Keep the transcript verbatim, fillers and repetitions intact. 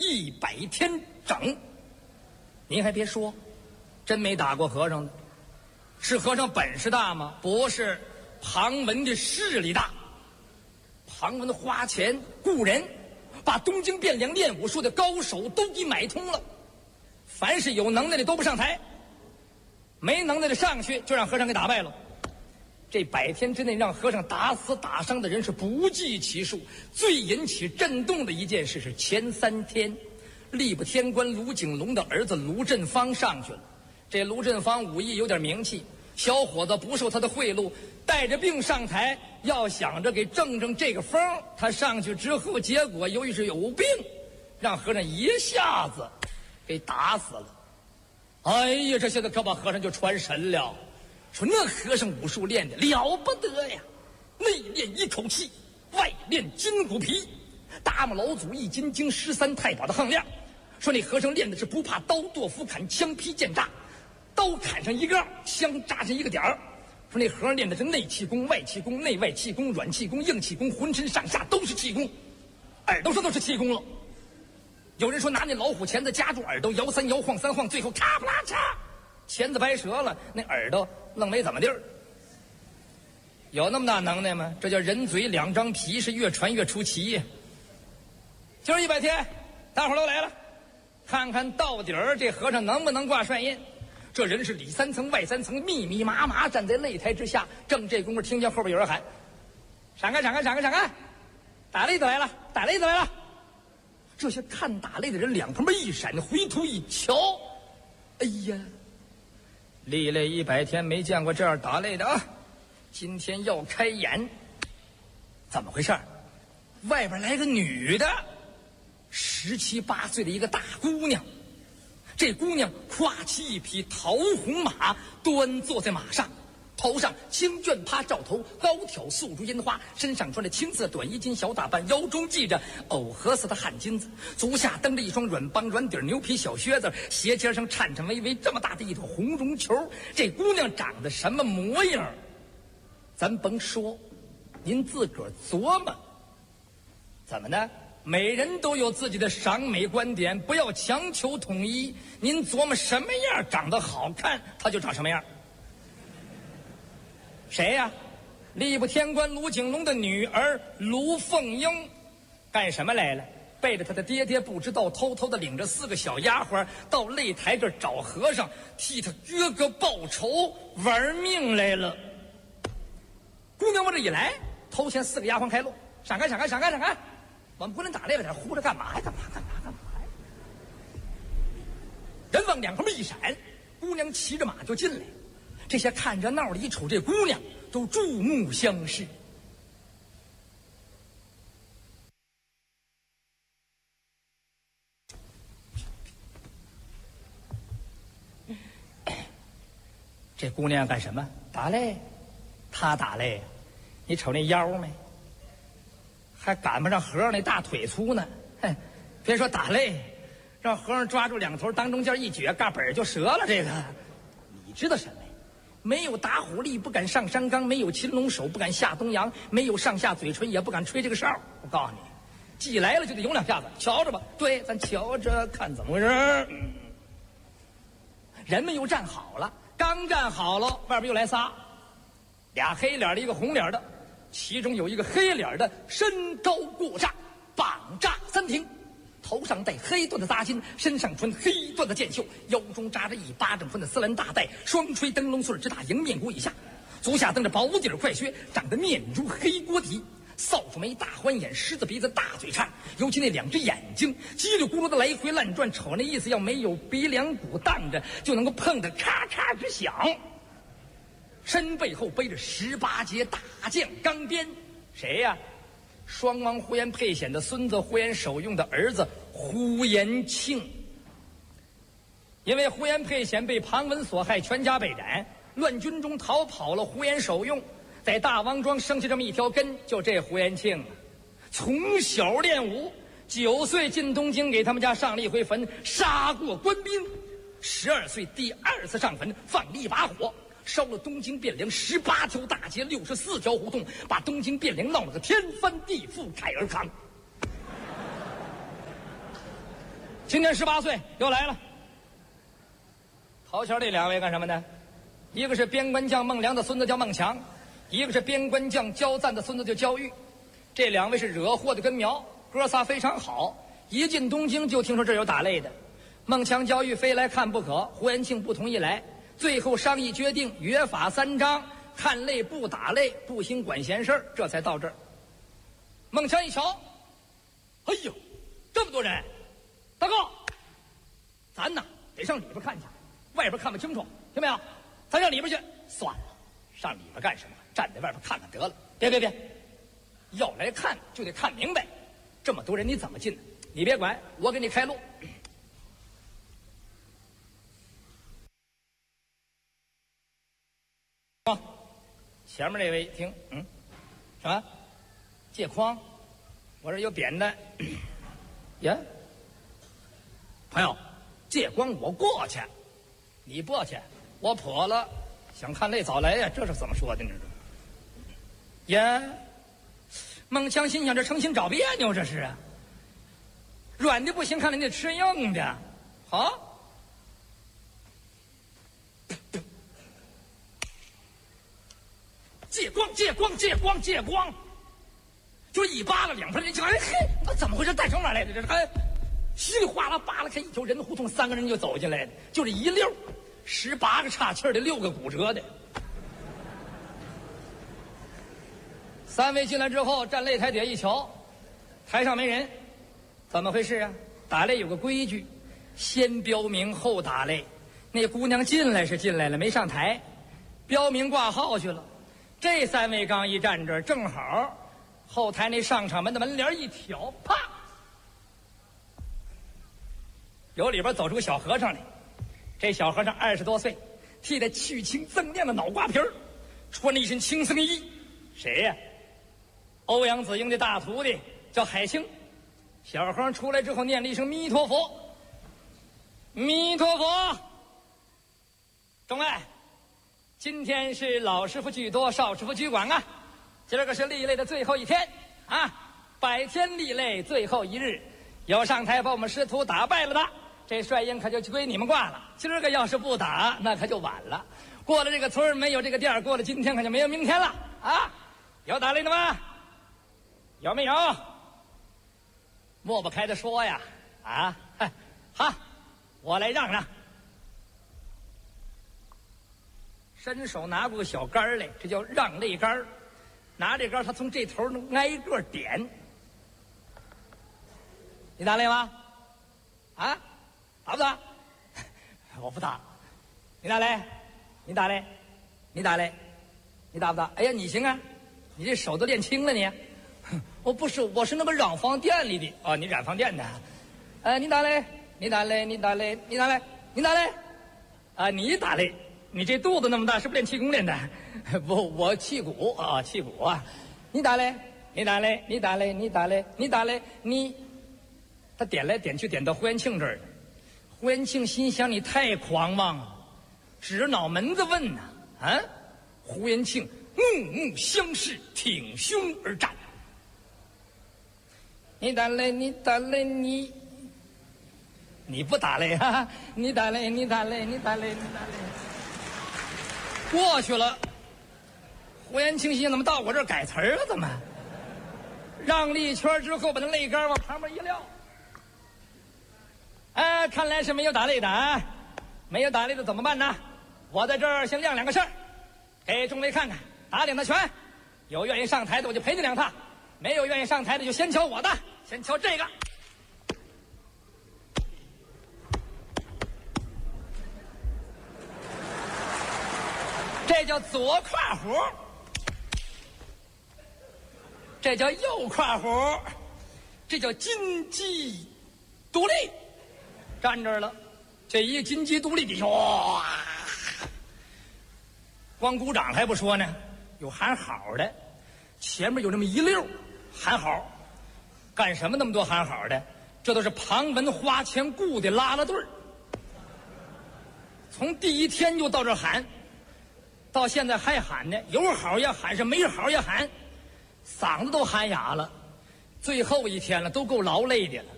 一百天整。您还别说，真没打过和尚的。是和尚本事大吗？不是，庞文的势力大。庞文花钱雇人，把东京汴梁练武术的高手都给买通了。凡是有能耐的都不上台，没能耐的上去就让和尚给打败了。这百天之内让和尚打死打伤的人是不计其数。最引起震动的一件事是前三天，吏部天官卢景龙的儿子卢振芳上去了。这卢振芳武艺有点名气，小伙子不受他的贿赂，带着病上台，要想着给正正这个风。他上去之后，结果由于是有病，让和尚一下子给打死了。哎呀，这下子可把和尚就传神了，说那和尚武术练得了不得呀，内练一口气，外练筋骨皮，达摩老祖易筋经十三太保的横量。说那和尚练的是不怕刀剁斧砍枪劈剑扎，刀砍上一个，枪扎上一个点儿。说那和尚练的是内气功、外气功、内外气功、软气功、硬气功，浑身上下都是气功，耳朵上都是气功了。有人说拿那老虎钳子夹住耳朵，摇三摇晃三晃，最后咔不拉嚓，钳子掰折了，那耳朵愣没怎么地儿。有那么大能耐吗？这叫人嘴两张皮，是越传越出奇呀。今儿一百天，大伙儿都来了，看看到底儿这和尚能不能挂帅印。这人是里三层外三层，密密麻麻站在擂台之下。正这功夫，听见后边有人喊：“闪开，闪开，闪开，闪开！打擂的来了，打擂的来了！”这些看打擂的人两旁边一闪，回头一瞧，哎呀，历练一百天没见过这样打擂的啊！今天要开眼，怎么回事？外边来个女的，十七八岁的一个大姑娘。这姑娘跨骑一匹桃红马，端坐在马上，头上青绢帕罩头，高挑素珠烟花，身上穿着青色短衣襟小打扮，腰中系着藕荷色的汗巾子，足下蹬着一双软帮软底牛皮小靴子，鞋尖上颤颤巍巍这么大的一坨红绒球。这姑娘长得什么模样，咱甭说，您自个儿琢磨。怎么呢？每人都有自己的赏美观点，不要强求统一。您琢磨什么样长得好看，他就长什么样。谁呀？吏部天官卢景龙的女儿卢凤英，干什么来了？背着他的爹爹不知道，偷偷的领着四个小丫鬟到擂台这儿找和尚，替他哥哥报仇，玩命来了。姑娘往这一来，头前四个丫鬟开路：“闪开，闪开，闪开，闪开！我们不能打擂了，这呼着干嘛呀？干嘛干嘛干嘛呀？”人往两旁边一闪，姑娘骑着马就进来。这些看热闹的一瞅这姑娘，都注目相视。这姑娘干什么？打擂。她打擂，你瞅那腰没？还赶不上和尚那大腿粗呢。哼，别说打擂，让和尚抓住两头，当中间一撅，嘎本就折了。这个，你知道什么呀？没有打虎力不敢上山岗，没有擒龙手不敢下东洋，没有上下嘴唇也不敢吹这个哨。我告诉你，既来了就得有两下子，瞧着吧。对，咱瞧着看怎么回事。嗯，人们又站好了，刚站好了，外边又来仨，俩黑脸的，一个红脸的。其中有一个黑脸的，身高过丈，膀炸三庭，头上戴黑缎的扎巾，身上穿黑缎的箭袖，腰中扎着一巴掌宽的丝兰大带，双吹灯笼穗直打迎面骨以下，足下蹬着薄底快靴，长得面如黑锅底，扫帚眉，大欢眼，狮子鼻子，大嘴叉，尤其那两只眼睛叽里咕噜的来回乱转，瞅那意思，要没有鼻梁骨当着，就能够碰得咔咔直响。身背后背着十八节大将钢鞭，谁呀？双王呼延沛显的孙子，呼延守用的儿子呼延庆。因为呼延沛显被庞文所害，全家被斩，乱军中逃跑了呼延守用，在大王庄生下这么一条根，就这呼延庆，从小练武，九岁进东京给他们家上了一回坟，杀过官兵。十二岁第二次上坟，放了一把火，烧了东京汴梁十八条大街，六十四条胡同，把东京汴梁闹了个天翻地覆，凯尔康。 今年十八岁，又来了。头前这两位干什么呢？一个是边关将孟良的孙子叫孟强，一个是边关将焦赞的孙子叫焦裕。这两位是惹祸的根苗，哥仨非常好。一进东京就听说这有打擂的，孟强、焦裕非来看不可。胡延庆不同意来，最后商议决定约法三章：看擂不打擂，不行管闲事儿，这才到这儿。孟强一瞧，哎呦，这么多人，大哥，咱呐得上里边看去，外边看不清楚，听没有？咱上里边去。算了，上里边干什么？站在外边看看得了。别别别，要来看就得看明白，这么多人你怎么进呢？你别管，我给你开路。啊，前面那位听，嗯，什么？借筐？我这有扁担。呀，朋友，借光我过去，你过去，我破了。想看擂早来呀，这是怎么说的呢？呀，孟强心想，这诚心找别扭，这是啊。软的不行，看来你得吃硬的。好，借光，借光，借光，借光，就一扒拉两盆人就哎嘿，怎么回事？带成哪来的？这是哎，稀里哗啦扒拉开一条人胡同，三个人就走进来了，就这一溜，十八个岔气儿的，六个骨折的。三位进来之后，站擂台底下一瞧，台上没人，怎么回事啊？打擂有个规矩，先标明后打擂。那姑娘进来是进来了，没上台，标明挂号去了。这三位刚一站这儿，正好后台那上场门的门帘一挑，啪，由里边走出个小和尚来。这小和尚二十多岁，剃得去青锃亮的脑瓜皮儿，穿着一身青僧衣。谁呀、啊？欧阳子英的大徒弟叫海清。小和尚出来之后念了一声弥陀佛，弥陀佛。众位，今天是老师傅居多，少师傅居广啊。今儿个是立擂的最后一天啊，百天立擂最后一日，有上台把我们师徒打败了的，这帅印可就归你们挂了。今儿个要是不打，那可就晚了。过了这个村没有这个店，过了今天可就没有明天了啊！有打擂的吗？有没有？抹不开的说呀，啊，好，我来让让。伸手拿过个小杆来，这叫让擂杆。拿这杆，他从这头能挨个点。你打擂吗？啊，打不打？我不打。你打擂？你打擂？你打擂？你打不打？哎呀，你行啊，你这手都练轻了你。我不是，我是那个染坊店里的哦，你染坊店的。呃，你打擂？你打擂？你打擂？你打擂？你打擂？啊，你打擂？你这肚子那么大，是不是练气功练的？不，我气鼓啊，气鼓啊。你打擂？你打擂？你打擂？你打擂？你打擂？你，他点来点去，点到胡延庆这儿。胡延庆心想：你太狂妄了，指着脑门子问呐！啊！胡延庆目目相视，挺胸而战。你打擂？你打擂？你，你不打擂啊？你打擂？你打擂？你打擂？你打擂？过去了。胡延庆心怎么到我这儿改词儿了？怎么？让了一圈之后，把那擂杆往旁边一撂。哎，看来是没有打擂的啊！没有打擂的怎么办呢？我在这儿先亮两个事儿，给众位看看，打两套拳。有愿意上台的，我就陪你两套；没有愿意上台的，就先瞧我的，先瞧这个。这叫左胯虎，这叫右胯虎，这叫金鸡独立。站这儿了，这一金鸡独立底下，哇！光鼓掌还不说呢，有喊好的，前面有这么一溜喊好。干什么那么多喊好的？这都是旁门花钱雇的拉拉队儿，从第一天就到这喊。到现在还喊呢，有好也喊，是没好也喊，嗓子都喊哑了。最后一天了，都够劳累的了。